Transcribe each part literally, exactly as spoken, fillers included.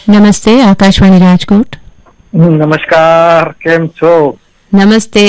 નમસ્તે, આકાશવાણી રાજકોટ. નમસ્કાર, કેમ છો? નમસ્તે,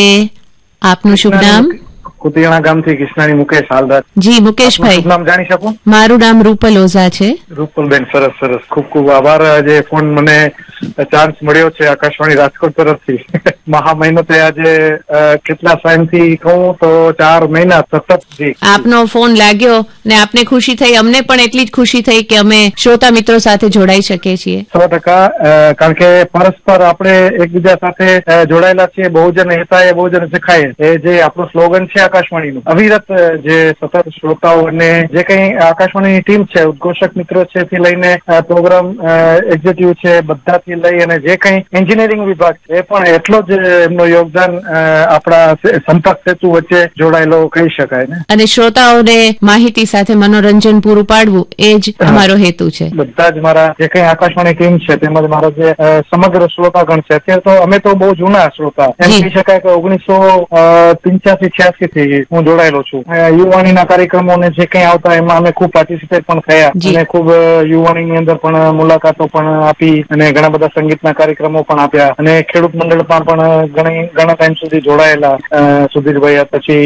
આપનું શુભ નામ? કુતિયાણા ગામથી કૃષ્ણાની મુકેશ હાલદાર. જી મુકેશભાઈ, નામ જાણી શકું? મારું નામ રૂપલ ઓઝા છે. રૂપલબેન, સરસ સરસ, ખૂબ ખૂબ આભાર. આજે ફોન મને ચાન્સ મળ્યો છે આકાશવાણી રાજકોટ તરફથી. મહા મહિનો તે આજે કેટલા ટાઈમથી કહું તો ચાર મહિના સતત આપનો ફોન લાગ્યો ને આપને ખુશી થઈ, અમને પણ એટલી જ ખુશી થઈ કે અમે શ્રોતા મિત્રો સાથે જોડાઈ શકીએ છીએ. સો ટકા, કારણ કે પરસ્પર આપણે એકબીજા સાથે જોડાયેલા છીએ. બહુજન હિતાય બહુજન સુખાય, એ જે આપણું સ્લોગન છે આકાશવાણીનું, અવિરત જે સતત શ્રોતાઓ અને જે કઈ આકાશવાણીની ટીમ છે, ઉદ્ઘોષક મિત્રો છે થી લઈને પ્રોગ્રામ એક્ઝિક્યુટિવ છે, બધાથી લઈ અને જે કઈ એન્જિનિયરિંગ વિભાગ છે, એ પણ એટલો જ એમનો યોગદાન આપણા સંપર્ક સેતુ વચ્ચે જોડાયેલો કહી શકાય ને. અને શ્રોતાઓને માહિતી સાથે મનોરંજન પૂરું પાડવું એ જ અમારો હેતુ છે. બધા જ મારા જે કઈ આકાશવાણી ટીમ છે તેમજ મારા જે સમગ્ર શ્રોતાગણ છે, અત્યારે તો અમે તો બહુ જૂના શ્રોતા એમ કહી શકાય કે ઓગણીસો પિંચ્યાસી છ્યાસી થી હું જોડાયેલો છું. યુવાણીના કાર્યક્રમો ને જે કઈ આવતા એમાં અમે ખૂબ પાર્ટિસિપેટ પણ થયા અને ખૂબ યુવાણીની અંદર પણ મુલાકાતો પણ આપી અને ઘણા બધા સંગીતના કાર્યક્રમો પણ આપ્યા અને ખેડૂત મંડળમાં પણ ઘણી ઘણા ટાઈમ સુધી જોડાયેલા. સુધીરભાઈ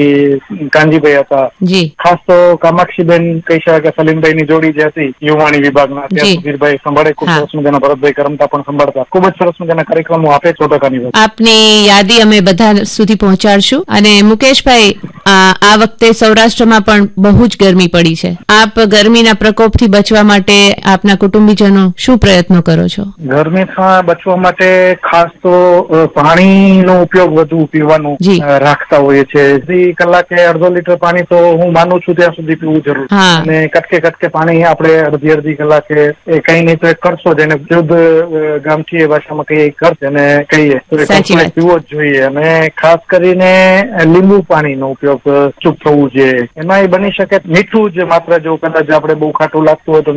પછી કાનજીભાઈ હતા. ખાસ તો કામાક્ષીબેન કહી શકાય કે સલીમભાઈ ની જોડી જે હતી યુવાણી વિભાગના, ત્યાં સુધીરભાઈ સંભાળે, ખૂબ સરસ મજાના ભરતભાઈ કરમતા પણ સંભાળતા. ખૂબ જ સરસ મજાના કાર્યક્રમો આપે. સો ટકાની વાત. આપની યાદી અમે બધા સુધી પહોંચાડશું. અને મુકેશભાઈ, આ વખતે સૌરાષ્ટ્રમાં પણ બહુ જ ગરમી પડી છે. આપ ગરમીના પ્રકોપથી બચવા માટે આપના કુટુંબીજનો શું પ્રયત્નો કરો છો? ગરમીથી બચવા માટે ખાસ તો પાણીનો ઉપયોગ વધુ પીવાનું રાખતા હોઈએ છીએ. કલાકે અડધો લીટર પાણી તો હું માનું છું ત્યાં સુધી પીવું જરૂર. અને કટકે કટકે પાણી આપણે અડધી અડધી કલાકે એ કઈ નહીં તો એ કરશો જ, એને શુદ્ધ ગામઠી ભાષામાં કહીએ કરશે અને કહીએ તો પીવો જ જોઈએ. અને ખાસ કરીને લીંબુ પાણીનો ઉપયોગ ચૂપ થવું જોઈએ. એમાં એ બની શકે મીઠું જ માત્ર, જો કદાચ આપણે બહુ ખાટું લાગતું હોય તો